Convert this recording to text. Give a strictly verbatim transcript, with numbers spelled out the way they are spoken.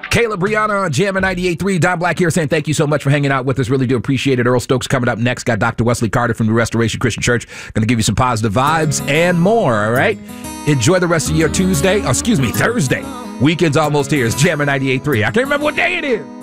Kayla Brianna on Jammin' ninety-eight point three. Don Black here saying thank you so much for hanging out with us. Really do appreciate it. Earl Stokes coming up next. Got Doctor Wesley Carter from the Restoration Christian Church. Going to give you some positive vibes and more, all right? Enjoy the rest of your Tuesday. Oh, excuse me, Thursday. Weekend's almost here. It's Jammin' ninety-eight point three. I can't remember what day it is.